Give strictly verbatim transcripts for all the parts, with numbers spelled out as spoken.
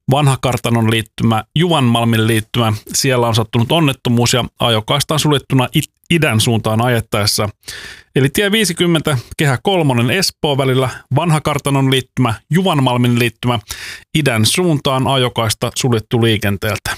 Vanhakartanon liittymä, Juvanmalmin liittymä. Siellä on sattunut onnettomuus ja ajokaista on suljettuna idän suuntaan ajettaessa. Eli tie viisikymmentä, kehä kolmonen Espoo välillä, Vanhakartanon liittymä, Juvanmalmin liittymä, idän suuntaan ajokaista suljettu liikenteeltä.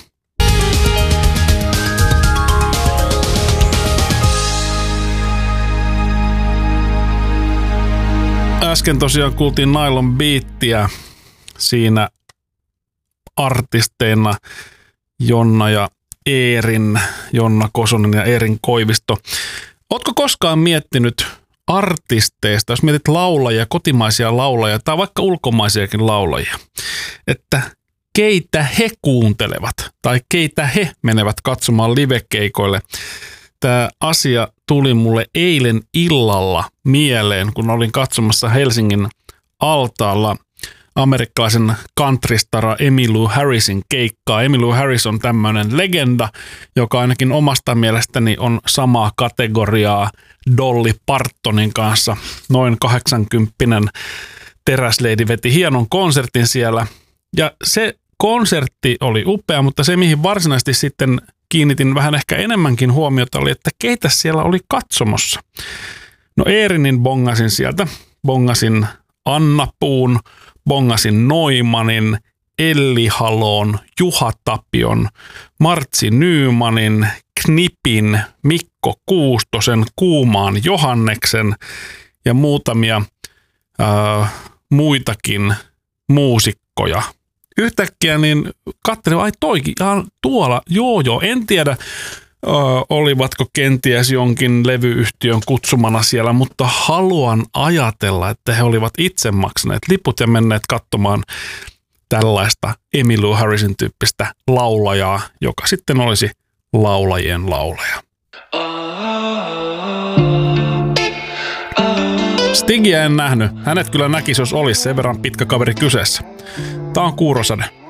Äsken tosiaan kuultiin Nylon Beatia, siinä artisteina Jonna ja Eerin, Jonna Kosonen ja Eerin Koivisto. Ootko koskaan miettinyt artisteista, jos mietit laulajia, kotimaisia laulajia tai vaikka ulkomaisiakin laulajia, että keitä he kuuntelevat tai keitä he menevät katsomaan livekeikoille? Tämä asia tuli mulle eilen illalla mieleen, kun olin katsomassa Helsingin altaalla amerikkalaisen countrystara Emmylou Harrisin keikkaa. Emmylou Harris on tämmöinen legenda, joka ainakin omasta mielestäni on samaa kategoriaa Dolly Partonin kanssa. Noin kahdeksankymppinen teräsleidi veti hienon konsertin siellä. Ja se konsertti oli upea, mutta se mihin varsinaisesti sitten kiinnitin vähän ehkä enemmänkin huomiota oli, että keitä siellä oli katsomossa. No Eerinin bongasin sieltä, bongasin Anna Puun, bongasin Noimanin, Elli Haloon, Juha Tapion, Martsi Nymanin, Knipin, Mikko Kuustosen, Kuumaan Johanneksen ja muutamia ää, muitakin muusikkoja. Yhtäkkiä niin katselin, ai toikin, ihan tuolla, joo joo, en tiedä ö, olivatko kenties jonkin levyyhtiön kutsumana siellä, mutta haluan ajatella, että he olivat itse maksaneet liput ja menneet katsomaan tällaista Emmylou Harrisin tyyppistä laulajaa, joka sitten olisi laulajien laulaja. Stigiä en nähnyt. Hänet kyllä näkisi, jos olisi sen verran pitkä kaveri kyseessä. Tää on Kuurosade.